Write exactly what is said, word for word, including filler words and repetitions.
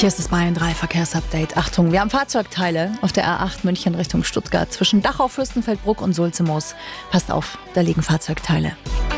Hier ist das Bayern drei Verkehrsupdate. Achtung, wir haben Fahrzeugteile auf der A acht München Richtung Stuttgart zwischen Dachau, Fürstenfeldbruck und Sulzemoos. Passt auf, da liegen Fahrzeugteile.